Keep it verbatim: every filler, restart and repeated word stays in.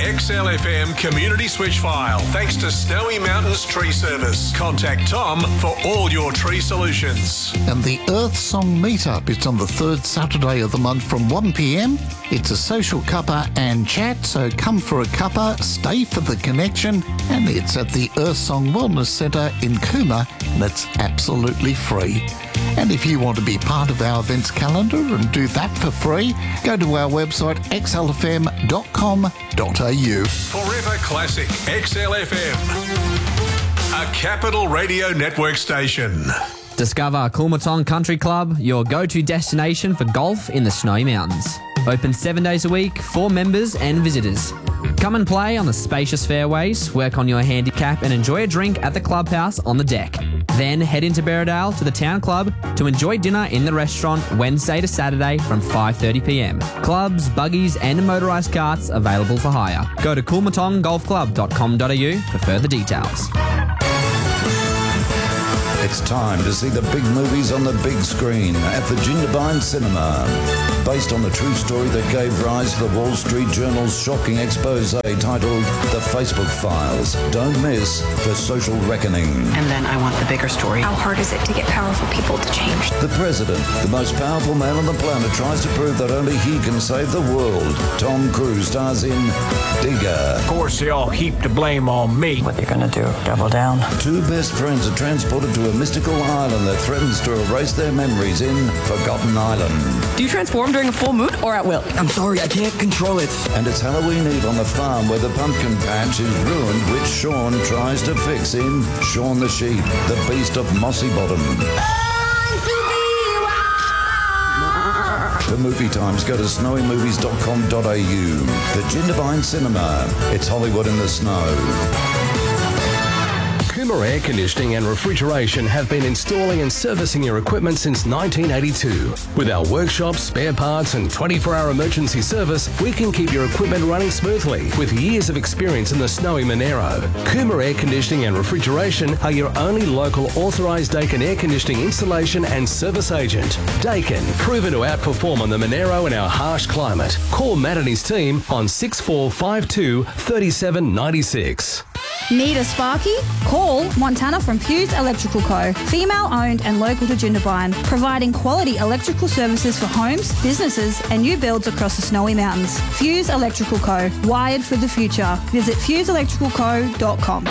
X L F M community switch file thanks to Snowy Mountains Tree Service. Contact Tom for all your tree solutions. And the Earth Song Meetup is on the third Saturday of the month from one p m. It's a social cuppa and chat, so come for a cuppa, stay for the connection, and it's at the Earth Song Wellness Centre in Cooma, and it's absolutely free. And if you want to be part of our events calendar and do that for free, go to our website x l f m dot com dot a u. Forever Classic X L F M, a Capital Radio Network station. Discover Coolmatong Country Club, your go-to destination for golf in the Snowy Mountains. Open seven days a week for members and visitors. Come and play on the spacious fairways, work on your handicap and enjoy a drink at the clubhouse on the deck. Then head into Berridale to the town club to enjoy dinner in the restaurant Wednesday to Saturday from five thirty p m. Clubs, buggies and motorised carts available for hire. Go to coolmatong golf club dot com dot a u for further details. It's time to see the big movies on the big screen at the Jindabyne Cinema. Based on the true story that gave rise to the Wall Street Journal's shocking expose titled The Facebook Files. Don't miss The Social Reckoning. And then I want the bigger story. How hard is it to get powerful people to change? The President, the most powerful man on the planet, tries to prove that only he can save the world. Tom Cruise stars in Digger. Of course, they all heap the blame on me. What are you gonna do? Double down? Two best friends are transported to a mystical island that threatens to erase their memories in Forgotten Island. Do you transform during a full moon or at will? I'm sorry, I can't control it. And it's Halloween Eve on the farm where the pumpkin patch is ruined, which Sean tries to fix in Shaun the Sheep, the Beast of Mossy Bottom. For movie times, go to snowy movies dot com dot a u. The Jindabyne Cinema. It's Hollywood in the snow. Cooma Air Conditioning and Refrigeration have been installing and servicing your equipment since nineteen eighty-two. With our workshops, spare parts and twenty-four hour emergency service, we can keep your equipment running smoothly with years of experience in the snowy Monero. Cooma Air Conditioning and Refrigeration are your only local authorised Daikin air conditioning installation and service agent. Daikin, proven to outperform on the Monero in our harsh climate. Call Matt and his team on six four five two, three seven nine six. Need a Sparky? Call Montana from Fuse Electrical Co. Female owned and local to Jindabyne, providing quality electrical services for homes, businesses and new builds across the Snowy Mountains. Fuse Electrical Co. Wired for the future. Visit fuse electrical co dot com.